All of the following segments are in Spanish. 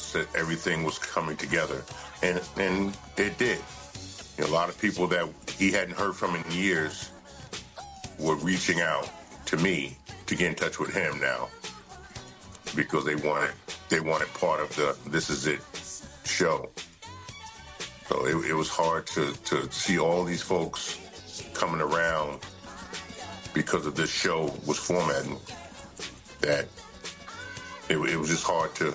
sense that everything was coming together, and it did. You know, a lot of people that he hadn't heard from in years were reaching out to me to get in touch with him now because they wanted part of the This Is It show. So it was hard to see all these folks coming around because of this show was formatting that it was just hard to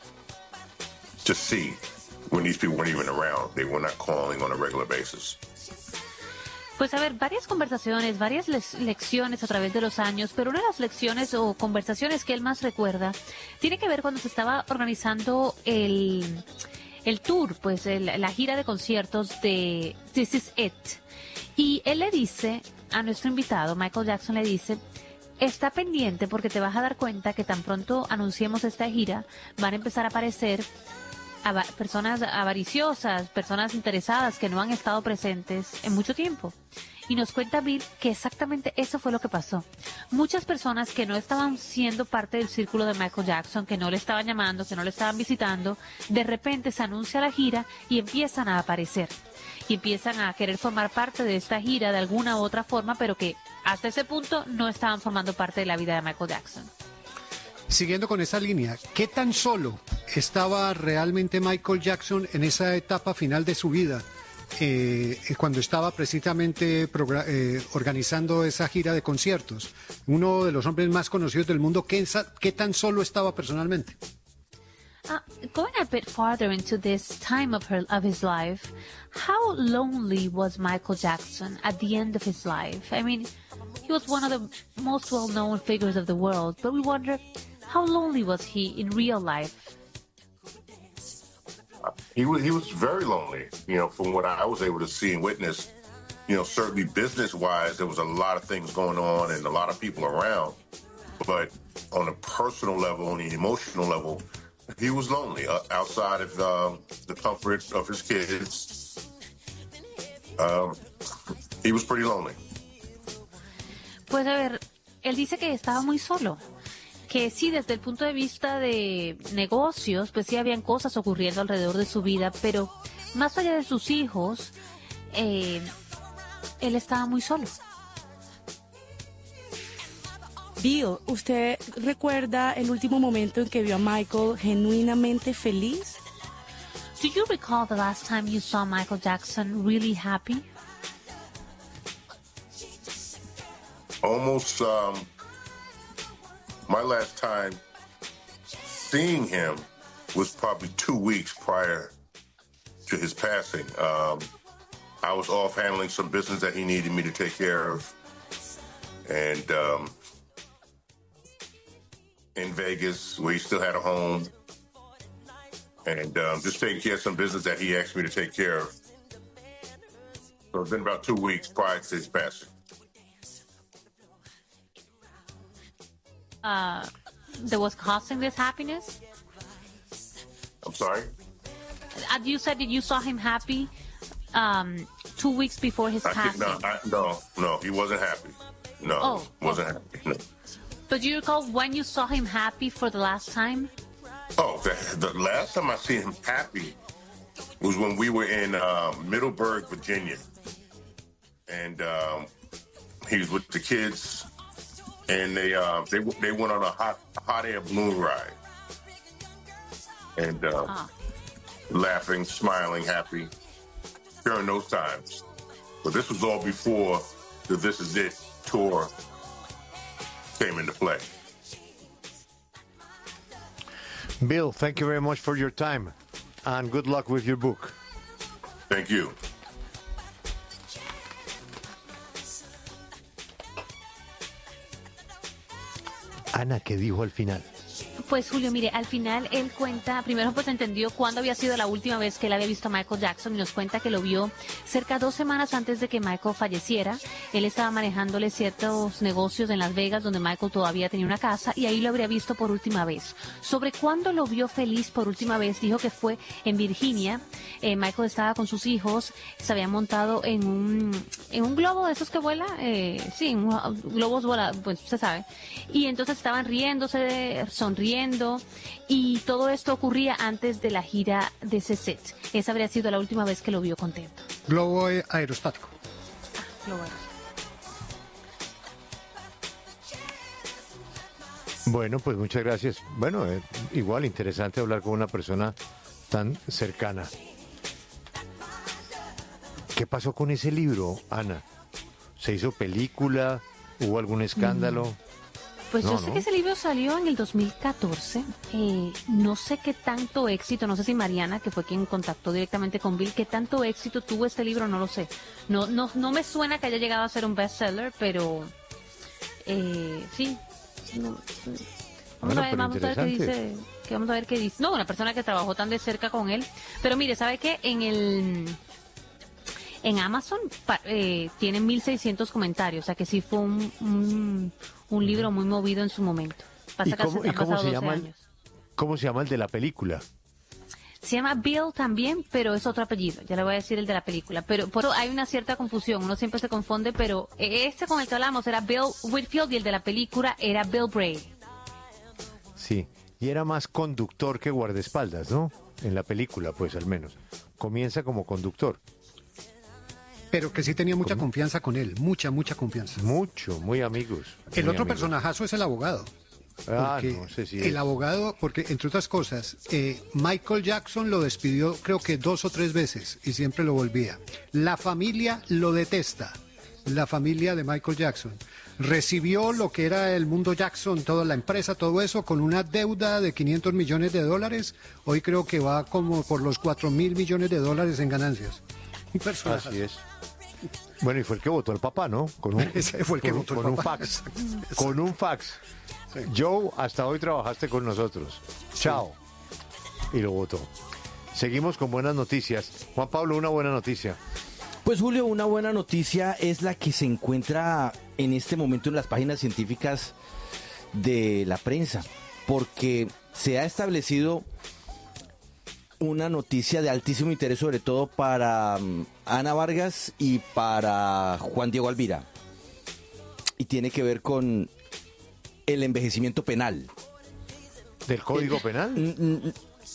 see when these people weren't even around. They were not calling on a regular basis. Pues a ver, varias conversaciones, varias lecciones a través de los años, pero una de las lecciones o conversaciones que él más recuerda tiene que ver cuando se estaba organizando el tour, pues la gira de conciertos de This Is It. Y él le dice a nuestro invitado, Michael Jackson le dice, está pendiente porque te vas a dar cuenta que tan pronto anunciemos esta gira, van a empezar a aparecer personas avariciosas, personas interesadas que no han estado presentes en mucho tiempo. Y nos cuenta Bill que exactamente eso fue lo que pasó. Muchas personas que no estaban siendo parte del círculo de Michael Jackson, que no le estaban llamando, que no le estaban visitando, de repente se anuncia la gira y empiezan a aparecer. Y empiezan a querer formar parte de esta gira de alguna u otra forma, pero que hasta ese punto no estaban formando parte de la vida de Michael Jackson. Siguiendo con esa línea, ¿qué tan solo estaba realmente Michael Jackson en esa etapa final de su vida, cuando estaba precisamente organizando esa gira de conciertos? Uno de los hombres más conocidos del mundo, ¿qué tan solo estaba personalmente? Going a bit farther into this time of his life, how lonely was Michael Jackson at the end of his life? I mean, he was one of the most well-known figures of the world, but we wonder, how lonely was he in real life? He was very lonely, you know, from what I was able to see and witness. You know, certainly business-wise, there was a lot of things going on and a lot of people around. But on a personal level, on the emotional level, he was lonely outside of the comfort of his kids. He was pretty lonely. Pues a ver, él dice que estaba muy solo. Que sí, desde el punto de vista de negocios, pues sí habían cosas ocurriendo alrededor de su vida, pero más allá de sus hijos, él estaba muy solo. Bill, ¿usted recuerda el último momento en que vio a Michael genuinamente feliz? Do you recall the last time you saw Michael Jackson really happy? Almost, my last time seeing him was probably 2 weeks prior to his passing. I was off handling some business that he needed me to take care of. And in Vegas, where he still had a home. And just taking care of some business that he asked me to take care of. So it's been about 2 weeks prior to his passing. That was causing this happiness? I'm sorry? You said that you saw him happy 2 weeks before his passing. No, he wasn't happy. No, wasn't happy. No. But do you recall when you saw him happy for the last time? Oh, the last time I seen him happy was when we were in Middleburg, Virginia. And he was with the kids. And they went on a hot air balloon ride, and laughing, smiling, happy during those times. But this was all before the This Is It tour came into play. Bill, thank you very much for your time, and good luck with your book. Thank you. Ana, ¿qué dijo al final? Pues Julio, mire, al final él cuenta, primero pues entendió cuándo había sido la última vez que él había visto a Michael Jackson y nos cuenta que lo vio cerca de 2 semanas antes de que Michael falleciera. Él estaba manejándole ciertos negocios en Las Vegas donde Michael todavía tenía una casa y ahí lo habría visto por última vez. Sobre cuándo lo vio feliz por última vez, dijo que fue en Virginia. Michael estaba con sus hijos, se habían montado en un globo de esos que vuela, globos vuela, pues se sabe. Y entonces estaban riéndose, sonriendo escribiendo, y todo esto ocurría antes de la gira de ese set. Esa habría sido la última vez que lo vio contento. Globo aerostático. Lo bueno. Bueno, pues muchas gracias. Bueno, igual interesante hablar con una persona tan cercana. ¿Qué pasó con ese libro, Ana? ¿Se hizo película? ¿Hubo algún escándalo? Pues yo sé que ese libro salió en el 2014. No sé qué tanto éxito, no sé si Mariana, que fue quien contactó directamente con Bill, qué tanto éxito tuvo este libro, no lo sé. No me suena que haya llegado a ser un bestseller, pero sí. Vamos a ver qué dice. No, una persona que trabajó tan de cerca con él. Pero mire, ¿sabe qué? En Amazon tienen 1.600 comentarios, o sea que sí fue un libro muy movido en su momento. ¿Cómo se llama el de la película? Se llama Bill también, pero es otro apellido. Ya le voy a decir el de la película. Pero hay una cierta confusión, uno siempre se confunde, pero este con el que hablamos era Bill Whitfield y el de la película era Bill Bray. Sí, y era más conductor que guardaespaldas, ¿no? En la película, pues al menos. Comienza como conductor. Pero que sí tenía mucha confianza con él, mucha confianza. Mucho, muy amigos. El otro personajazo es el abogado. No sé si el abogado, porque entre otras cosas, Michael Jackson lo despidió creo que 2 o 3 veces y siempre lo volvía. La familia lo detesta, la familia de Michael Jackson. Recibió lo que era el mundo Jackson, toda la empresa, todo eso, con una deuda de $500 millones. Hoy creo que va como por los $4.000 millones en ganancias. Un personaje. Así es. Bueno, y fue el que votó al papá, ¿no? Ese fue el que votó con al un papá. fax. Exacto. Con un fax. Sí. Joe, hasta hoy trabajaste con nosotros. Chao. Y lo votó. Seguimos con buenas noticias. Juan Pablo, una buena noticia. Pues Julio, una buena noticia es la que se encuentra en este momento en las páginas científicas de la prensa, porque se ha establecido una noticia de altísimo interés, sobre todo para Ana Vargas y para Juan Diego Alvira, y tiene que ver con el envejecimiento penal. ¿Del Código Penal?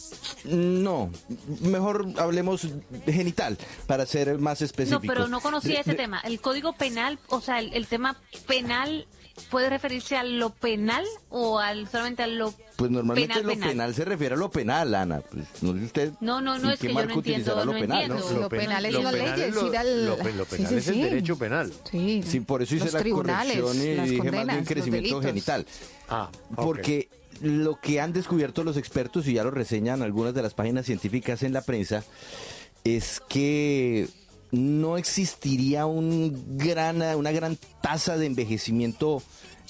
No, mejor hablemos genital, para ser más específicos. No, pero no conocía ese tema. El Código Penal, o sea, el tema penal, ¿puede referirse a lo penal o solamente a lo Pues normalmente penal, lo penal se refiere a lo penal, Ana. Pues, no sé usted. No, es que yo no entiendo. Lo penal, entiendo. Lo penal es la ley, lo penal es el derecho penal. Sí, Sí, por eso hice los la tribunales, corrección y las dije más condenas, bien los crecimiento delitos. genital. Ok. Porque lo que han descubierto los expertos, y ya lo reseñan algunas de las páginas científicas en la prensa, es que no existiría una gran tasa de envejecimiento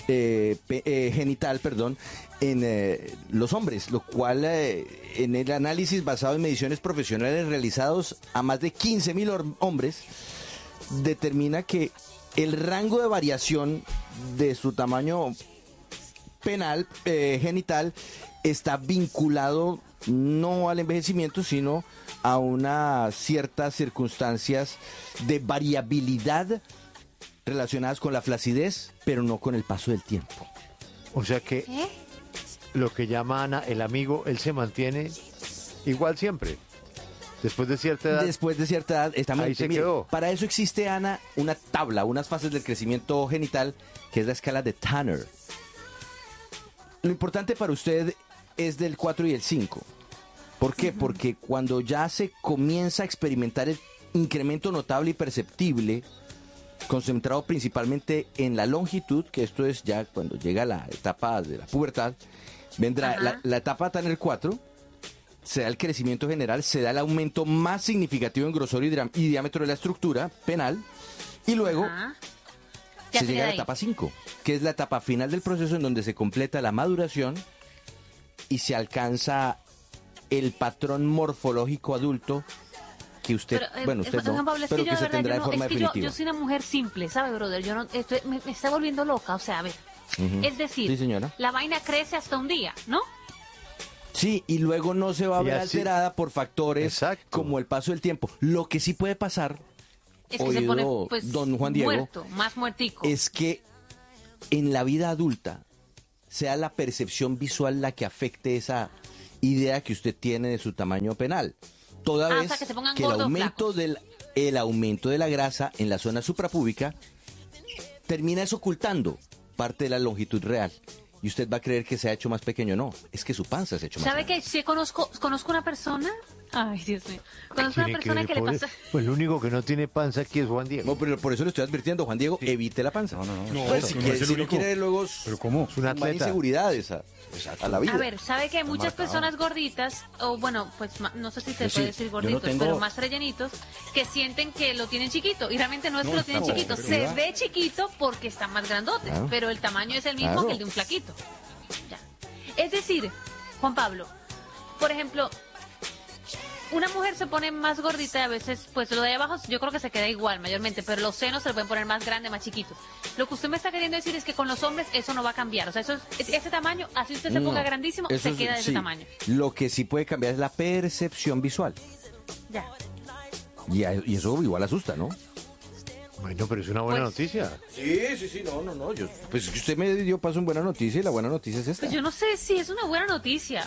genital, en los hombres, lo cual en el análisis basado en mediciones profesionales realizados a más de 15.000 hombres determina que el rango de variación de su tamaño penal genital está vinculado no al envejecimiento, sino a unas ciertas circunstancias de variabilidad relacionadas con la flacidez, pero no con el paso del tiempo. O sea que lo que llama Ana el amigo, él se mantiene igual siempre. Después de cierta edad. Después de cierta edad, ahí se quedó. Para eso existe, Ana, una tabla, unas fases del crecimiento genital, que es la escala de Tanner. Lo importante para usted es del 4 y el 5. ¿Por qué? Porque cuando ya se comienza a experimentar el incremento notable y perceptible, concentrado principalmente en la longitud, que esto es ya cuando llega la etapa de la pubertad, vendrá la etapa Tanner 4, se da el crecimiento general, se da el aumento más significativo en grosor y diámetro de la estructura penal, y luego se llega a la etapa 5, que es la etapa final del proceso en donde se completa la maduración y se alcanza el patrón morfológico adulto que usted, usted no, Pablo, pero que se tendrá de forma definitiva. Yo soy una mujer simple, ¿sabe, brother? Yo no, me está volviendo loca, o sea, a ver. Es decir, sí, señora, la vaina crece hasta un día, ¿no? Sí, y luego no se va a ver alterada por factores como el paso del tiempo. Lo que sí puede pasar, es que se pone, pues, don Juan Diego, muerto, más muertico. es que en la vida adulta sea la percepción visual la que afecte esa idea que usted tiene de su tamaño penal. Toda o vez sea, que se pongan que el gordos, aumento de la grasa en la zona suprapúbica termina es ocultando parte de la longitud real. Y usted va a creer que se ha hecho más pequeño. No, es que su panza se ha hecho más ¿Sabe grande. que sí conozco una persona? Ay, Dios mío. Conozco una Tiene persona ver, que le pobre. pasa... Pues el único que no tiene panza aquí es Juan Diego. No, pero por eso le estoy advirtiendo, Juan Diego, evite la panza. No, Pues, eso si no quiere- es el si no único. quiere luego ¿Pero cómo? Es un más atleta. inseguridades a la vida. A ver, ¿sabe que hay muchas personas gorditas, o bueno, pues no sé si se Yo puede sí, decir yo gorditos, no tengo- pero más rellenitos, que sienten que lo tienen chiquito? Y realmente no es que lo tienen chiquito, pero se mira. ve chiquito porque está más grandote, Claro. pero el tamaño es el mismo Claro. que el de un flaquito. Ya. Es decir, Juan Pablo, por ejemplo, una mujer se pone más gordita y a veces, pues lo de ahí abajo yo creo que se queda igual mayormente, pero los senos se le pueden poner más grandes, más chiquitos. Lo que usted me está queriendo decir es que con los hombres eso no va a cambiar. O sea, ese tamaño, así usted se ponga No, grandísimo, eso se es- queda de ese sí. tamaño. Lo que sí puede cambiar es la percepción visual. Ya. Y eso igual asusta, ¿no? Bueno, pero es una buena Pues- noticia. Sí, no. Pues usted me dio paso en buena noticia y la buena noticia es esta. Pues yo no sé si es una buena noticia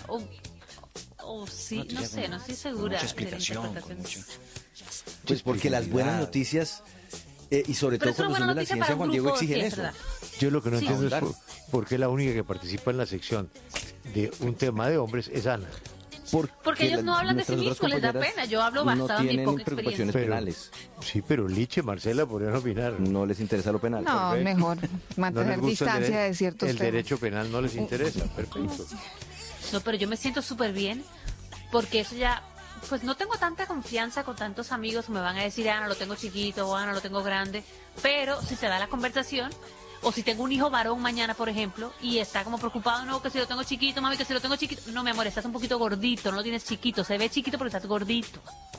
o sí, no sé, no estoy segura. Mucha explicación, de la con interpretación. mucho. Pues porque las buenas noticias, y sobre Pero todo es una cuando buena son de la noticia ciencia, para un Juan Diego, grupo, sí, exigen es eso. verdad. Yo lo que no Sí. entiendo es Claro. por qué la única que participa en la sección de un tema de hombres es Ana. Porque ellos no hablan de sí nuestras otras mismos, les da compañeras pena. Yo hablo basado no en mi tienen poca preocupaciones experiencia. penales. Sí, pero Liche, Marcela podrían opinar. No les interesa lo penal. No, Perfecto. mejor No mantener les gusta distancia el de ciertos El temas. derecho penal no les interesa. Perfecto. No, pero yo me siento súper bien porque eso ya, pues no tengo tanta confianza con tantos amigos que me van a decir, Ana, lo tengo chiquito o Ana, lo tengo grande, pero si se da la conversación, o si tengo un hijo varón mañana, por ejemplo, y está como preocupado, no, que si lo tengo chiquito, mami, que si lo tengo chiquito, no, mi amor, estás un poquito gordito, no lo tienes chiquito, se ve chiquito porque estás gordito.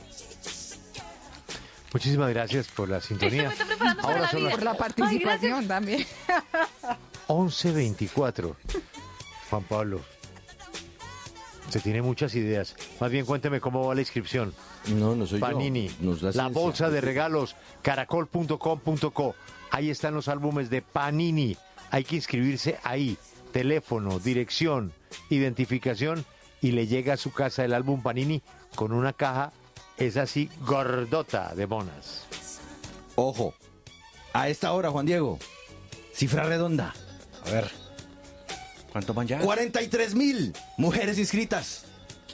Muchísimas gracias por la sintonía. Me está preparando para Ahora la son vida. las Por la Ay, participación también. 11:24. Juan Pablo, se tiene muchas ideas. Más bien cuénteme cómo va la inscripción. No soy Panini, yo. Nos da la ciencia. bolsa de regalos, caracol.com.co. Ahí están los álbumes de Panini. Hay que inscribirse ahí. Teléfono, dirección, identificación y le llega a su casa el álbum Panini con una caja, es así, gordota de monas. Ojo, a esta hora, Juan Diego, cifra redonda. A ver. ¿Cuánto van ya? 43,000 mujeres inscritas.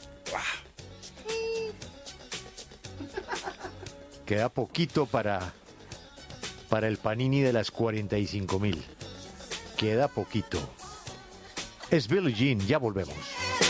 Queda poquito para el Panini de las 45,000. Queda poquito. Es Billie Jean, ya volvemos.